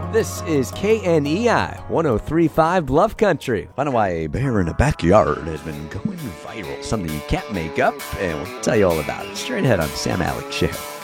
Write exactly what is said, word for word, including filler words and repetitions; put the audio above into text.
This is K N E I one oh three point five Bluff Country. Find out why a bear in a backyard has been going viral. Something you can't make up, and we'll tell you all about it straight ahead on Sam Alex Show.